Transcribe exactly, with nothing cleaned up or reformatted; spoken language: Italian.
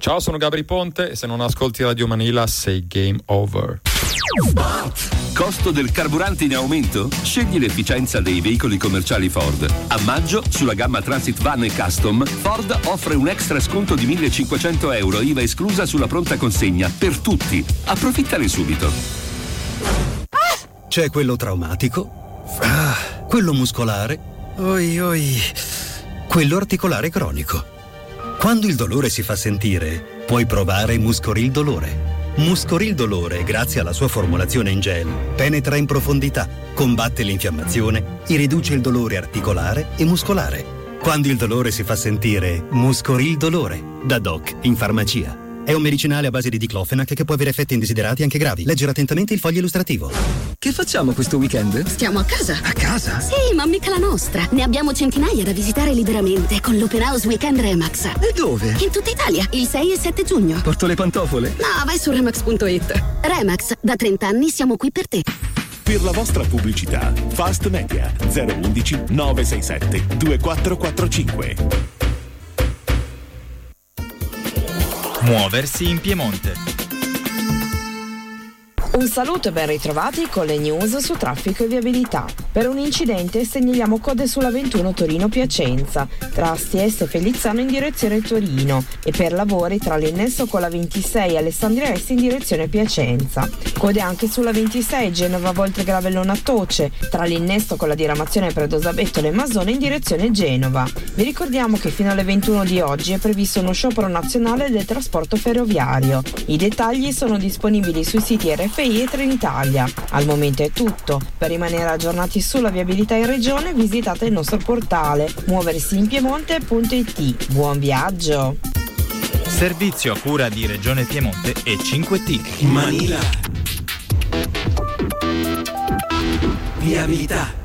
Ciao, sono Gabri Ponte e se non ascolti Radio Manila sei game over. Costo del carburante in aumento? Scegli l'efficienza dei veicoli commerciali Ford. A maggio, sulla gamma Transit Van e Custom, Ford offre un extra sconto di millecinquecento euro, I V A esclusa sulla pronta consegna, per tutti. Approfittane subito. C'è quello traumatico, ah, quello muscolare, oi oi, quello articolare cronico. Quando il dolore si fa sentire, puoi provare Muscoril Dolore. Muscoril Dolore, grazie alla sua formulazione in gel, penetra in profondità, combatte l'infiammazione e riduce il dolore articolare e muscolare. Quando il dolore si fa sentire, Muscoril Dolore, da Doc in farmacia. È un medicinale a base di diclofenac che può avere effetti indesiderati anche gravi. Leggere attentamente il foglio illustrativo. Che facciamo questo weekend? Stiamo a casa. A casa? Sì, ma mica la nostra. Ne abbiamo centinaia da visitare liberamente con l'Open House Weekend Remax. E dove? In tutta Italia, il sei e sette giugno. Porto le pantofole? No, vai su remax punto it. Remax, da trenta anni siamo qui per te. Per la vostra pubblicità, Fast Media zero undici nove sei sette due quattro quattro cinque. Muoversi in Piemonte. Un saluto e ben ritrovati con le news su traffico e viabilità. Per un incidente segnaliamo code sulla ventuno Torino-Piacenza, tra Astieste e Fellizzano in direzione Torino e per lavori tra l'innesso con la ventisei Alessandria Est in direzione Piacenza. Code anche sulla ventisei Genova Voltregravellona Toce, tra l'innesto con la diramazione Predosabettole e Masone in direzione Genova. Vi ricordiamo che fino alle ventuno di oggi è previsto uno sciopero nazionale del trasporto ferroviario. I dettagli sono disponibili sui siti R F I e Trenitalia. Al momento è tutto. Per rimanere aggiornati sulla viabilità in regione visitate il nostro portale muoversiinpiemonte punto it. Buon viaggio! Servizio a cura di Regione Piemonte e cinque T. Manila. Viabilità.